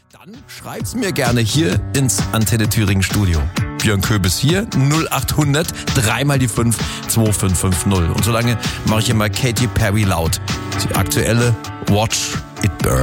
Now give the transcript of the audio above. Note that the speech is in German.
Dann schreibt's mir gerne hier ins Antenne Thüringen Studio. Björn Köbis hier, 0800 3 die 5 2550. Und solange mache ich immer Katy Perry laut. Die aktuelle Watch It Burn.